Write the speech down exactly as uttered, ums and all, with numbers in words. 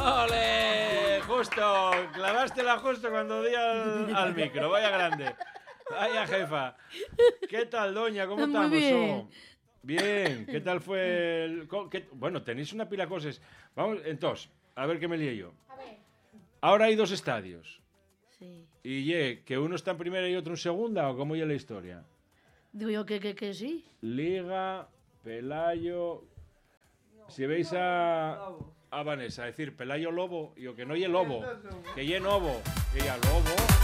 ¡Ole! Justo, clavástela justo cuando di al, al micro, vaya grande. Vaya jefa. ¿Qué tal, doña? ¿Cómo Muy estamos? bien. Oh, bien, ¿qué tal fue el...? co- qué- Bueno, tenéis una pila de cosas. Vamos, entonces, a ver qué me lié yo. Ahora hay dos estadios. Sí. ¿Y ye, que uno está en primera y otro en segunda? ¿O cómo ya la historia? Digo yo que, que, que sí. Liga, Pelayo... Si veis a, a Vanessa decir Pelayo Lobo, y o que no ye Lobo, que ye Novo, que ya Lobo...